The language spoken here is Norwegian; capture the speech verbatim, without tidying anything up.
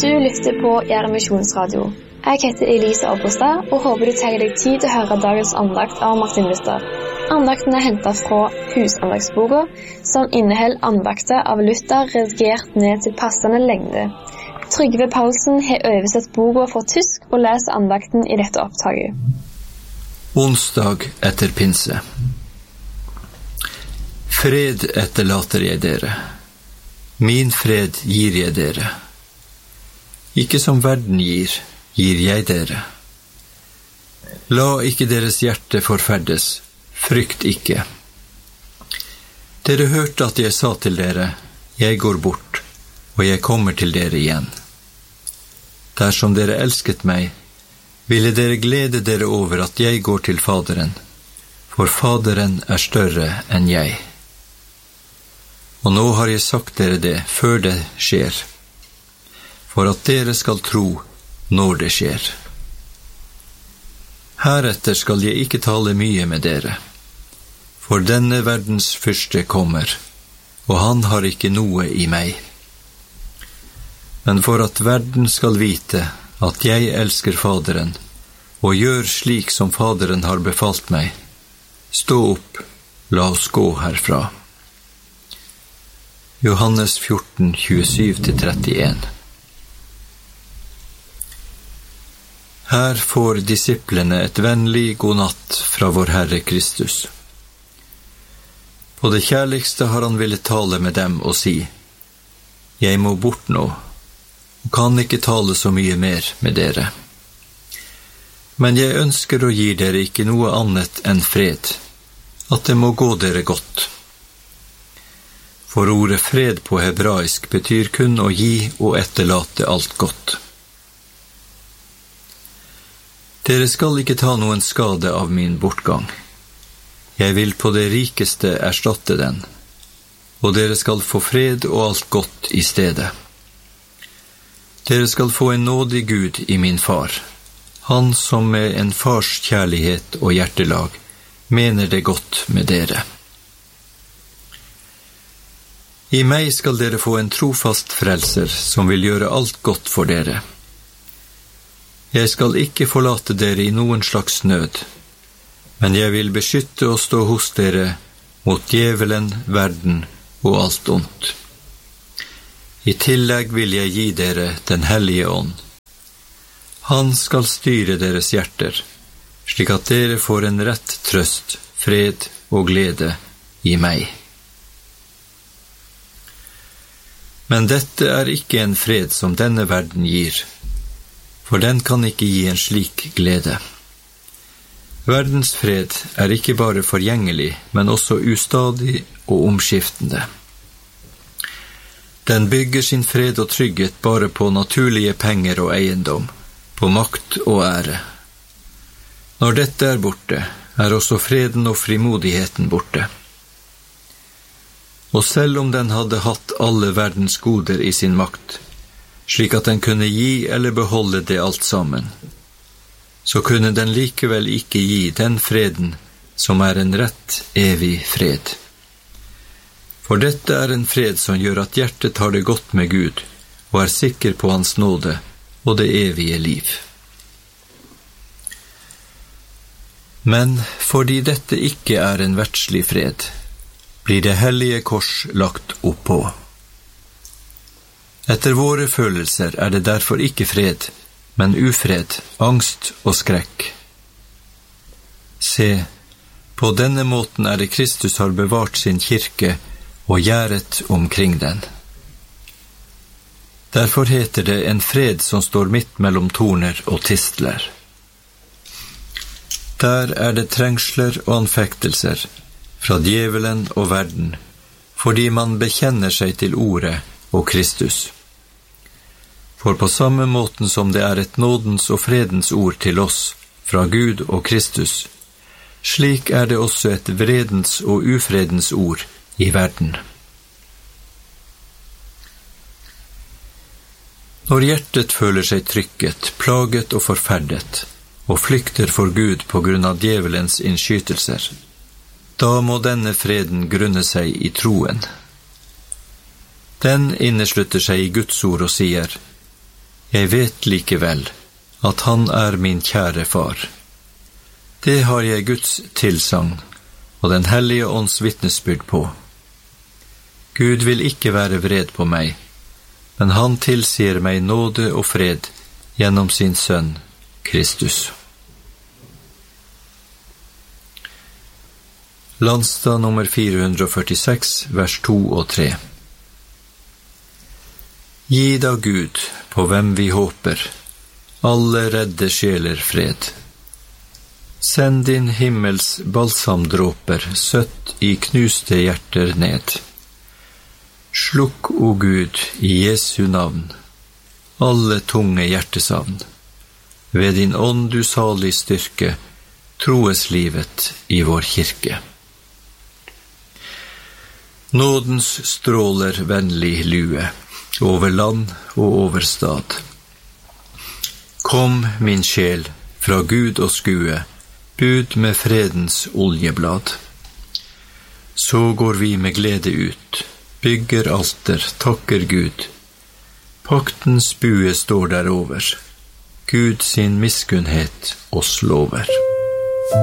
Du lytter på Gjerde Misjonsradio. Jeg heter Elise Abbostad, og håper du tar deg tid til å høre dagens andakt av Martin Luther. Andakten er hentet fra Husandagsboka, som inneholder andakter av Luther redigert ned til passende lengde. Trygve Paulsen har oversett boka fra tysk og leser andakten i dette opptaket. Onsdag etter pinse. Fred etterlater jeg dere. Min fred gir jeg dere. Ikke som verden gir, gir jeg dere. La ikke deres hjerte forferdes, frykt ikke. Dere hørte at jeg sa til dere, jeg går bort, og jeg kommer til dere igjen. Dersom dere elsket meg, ville dere glede dere over at jeg går til Faderen, for Faderen er større enn jeg. Og nå har jeg sagt dere det før det skjer, for at dere skal tro når det skjer. Heretter skal jeg ikke tale mye med dere, for denne verdens fyrste kommer, og han har ikke noe i meg. Men for at verden skal vite at jeg elsker Faderen, og gjør slik som Faderen har befalt meg, stå opp, la oss gå herfra. Johannes fjorten, tjuesju til trettien. Her får disiplene et vennlig god natt fra vår Herre Kristus. På det kjærligste har han villet tale med dem og si, jeg må bort nå, og kan ikke tale så mye mer med dere. Men jeg ønsker å gi dere ikke noe annet enn fred, at det må gå dere godt. For ordet fred på hebraisk betyr kun å gi og etterlate alt godt. Dere skal ikke ta noen skade av min bortgang. Jeg vil på det rikeste erstatte den, og dere skal få fred og alt godt i stedet. Dere skal få en nådig Gud i min far, han som med en fars kjærlighet og hjertelag mener det godt med dere. I meg skal dere få en trofast frelser som vil gjøre alt godt for dere. Jeg skal ikke forlate dere i noen slags nød, men jeg vil beskytte og stå hos dere mot djevelen, verden og alt ondt. I tillegg vil jeg gi dere den hellige ånd. Han skal styre deres hjerter, slik at dere får en rett trøst, fred og glede i meg. Men dette er ikke en fred som denne verden gir, for den kan ikke gi en slik glede. Verdens fred er ikke bare forgjengelig, men også ustadig og omskiftende. Den bygger sin fred og trygghet bare på naturlige penger og eiendom, på makt og ære. Når dette er borte, er også freden og frimodigheten borte. Og selv om den hadde hatt alle verdens goder i sin makt, slik at den kunne gi eller beholde det alt sammen, så kunne den likevel ikke gi den freden som er en rett, evig fred. For dette er en fred som gjør at hjertet har det godt med Gud, og er sikker på hans nåde og det evige liv. Men fordi dette ikke er en verdslig fred, blir det hellige kors lagt oppå. Etter våre følelser er det derfor ikke fred, men ufred, angst og skrekk. Se, på denne måten er det Kristus har bevart sin kirke og gjerdet omkring den. Derfor heter det en fred som står midt mellom torner og tistler. Der er det trengsler og anfektelser fra djevelen og verden, fordi man bekjenner seg til ordet og Kristus. For på samme måten som det er et nådens og fredens ord til oss fra Gud og Kristus, slik er det også et vredens og ufredens ord i verden. Når hjertet føler seg trykket, plaget og forferdet, og flykter for Gud på grunn av djevelens innskytelser, da må denne freden grunne seg i troen. Den inneslutter seg i Guds ord og sier, Jeg vet likevel at han er min kjære far. Det har jeg Guds tilsagn og den hellige ånds vitnesbyrd på. Gud vil ikke være vred på meg, men han tilsier meg nåde og fred gjennom sin sønn, Kristus. Landstad nummer fire hundre førtiseks, vers to og tre. Gi da Gud, på hvem vi håper, alle redde sjeler fred. Send din himmels balsamdråper søtt i knuste hjerter ned. Slukk, o Gud, i Jesu navn, alle tunge hjertesavn. Ved din ånd du salig styrke, troes livet i vår kirke. Nådens stråler vennlig lue, over land og over stad. Kom, min sjel, fra Gud og skue, bud med fredens oljeblad. Så går vi med glede ut, bygger alter, takker Gud. Paktens bue står derover, Gud sin miskunnhet oss lover.